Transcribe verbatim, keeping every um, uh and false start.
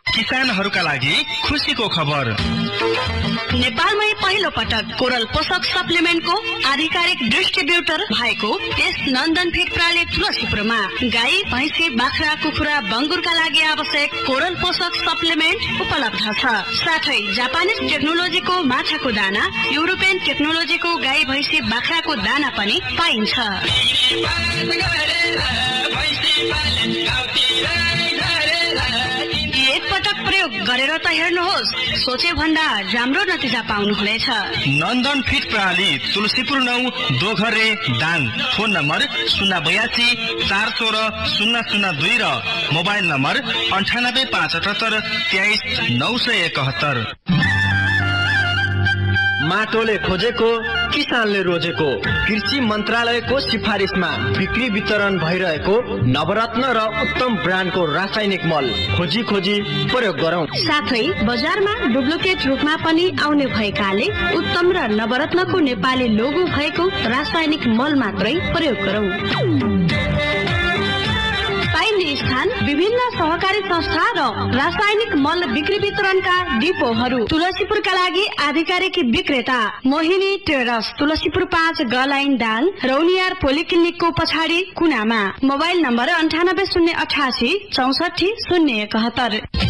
किसानहरूका लागि खुसीको खबर। नेपालमै पहिलो पटक कोरल पोषक सप्लिमेन्टको आधिकारिक डिस्ट्रिब्युटर भएको त्यस नन्दन फिड प्रणाली तुलसीपुरमा गाई, भैँसी, बाख्रा, कुखुरा, बङ्गुरका लागि आवश्यक कोरल पोषक सप्लिमेन्ट उपलब्ध छ। साथै जापानिज टेक्नोलोजीको माछाको दाना, युरोपियन टेक्नोलोजीको गाई, भैँसी, बाख्राको दाना पनि पाइन्छ। एक पटक प्रयोग गरेर त हेर्नुहोस्, सोचे भन्दा राम्रो नतिजा पाउनुहुनेछ। नन्दन फिड प्रणाली तुलसीपुर नौ दोघरे दाङ। फोन नम्बर शून्य बयासी चार सोह्र शून्य शून्य दुई र मोबाइल नम्बर अन्ठानब्बे पाँच अठहत्तर तेइस नौ सय एकहत्तर। माटोले खोजेको किसानले रोजेको कृषि मन्त्रालयको सिफारिसमा बिक्री वितरण भइरहेको नवरत्न र उत्तम ब्रान्डको रासायनिक मल खोजी खोजी प्रयोग गरौं। साथै बजारमा डुप्लिकेट रूपमा पनि आउने भएकाले उत्तम र नवरत्नको नेपाली लोगो भएको रासायनिक मल मात्रै प्रयोग गरौं। पाइने स्थान विभिन्न सहकारी संस्था र रासायनिक मल बिक्री वितरणका डिपोहरू। तुलसीपुरका लागि आधिकारिक विक्रेता मोहिनी ट्रेडर्स, तुलसीपुर पाँच गलाइन दाङ, रौनियार पोलिक्लिनिकको पछाडि कुनामा। मोबाइल नम्बर अन्ठानब्बे शून्य अठासी चौसठी शून्य एकहत्तर।